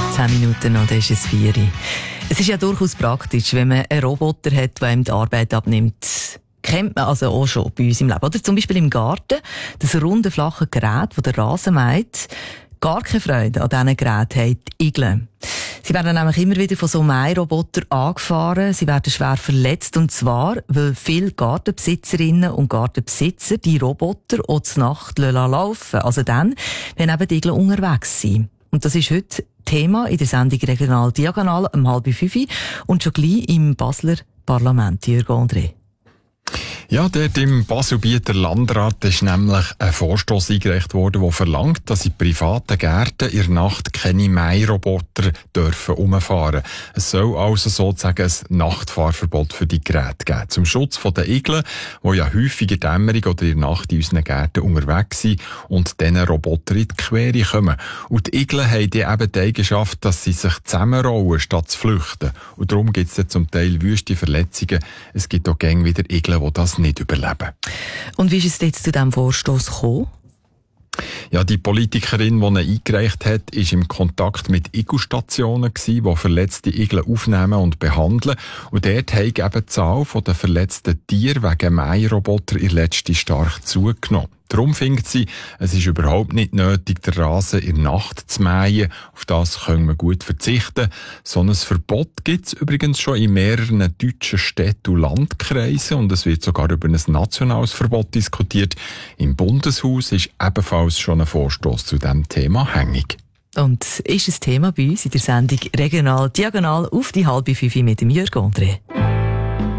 10 Minuten noch, dann ist es 4 Uhr. Es ist ja durchaus praktisch, wenn man einen Roboter hat, der einem die Arbeit abnimmt. Kennt man also auch schon bei uns im Leben. Oder zum Beispiel im Garten, das runde, flache Gerät, das der Rasen mäht. Gar keine Freude an diesen Geräten haben die Igel. Sie werden nämlich immer wieder von so Mährobotern angefahren. Sie werden schwer verletzt. Und zwar, weil viele Gartenbesitzerinnen und Gartenbesitzer die Roboter auch zur Nacht laufen. Also dann, wenn eben die Igel unterwegs sind. Und das ist heute Thema in der Sendung Regional Diagonal um 4:30 und schon gleich im Basler Parlament. Jürg André. Ja, dort im Baselbieter Landrat ist nämlich ein Vorstoss eingereicht worden, der verlangt, dass in privaten Gärten in der Nacht keine Mähroboter dürfen rumfahren. Es soll also sozusagen ein Nachtfahrverbot für die Geräte geben. Zum Schutz der Igel, die ja häufig in der Dämmerung oder in der Nacht in unseren Gärten unterwegs sind und diesen Roboter in die Quere kommen. Und die Igel haben die eben die Eigenschaft, dass sie sich zusammenrollen, statt zu flüchten. Und darum gibt es zum Teil wüste Verletzungen. Es gibt auch gängig wieder Igel, die das nicht überleben. Und wie ist es jetzt zu diesem Vorstoss gekommen? Ja, die Politikerin, die ihn eingereicht hat, war im Kontakt mit Igelstationen, die verletzte Igel aufnehmen und behandeln. Und dort hat eben die Zahl der verletzten Tiere wegen Mähroboter in letzter stark zugenommen. Darum findet sie, es ist überhaupt nicht nötig, den Rasen in der Nacht zu mähen. Auf das können wir gut verzichten. So ein Verbot gibt es übrigens schon in mehreren deutschen Städten und Landkreisen und es wird sogar über ein nationales Verbot diskutiert. Im Bundeshaus ist ebenfalls schon ein Vorstoss zu diesem Thema hängig. Und ist ein Thema bei uns in der Sendung Regional Diagonal auf die 4:30 mit dem Jürg André.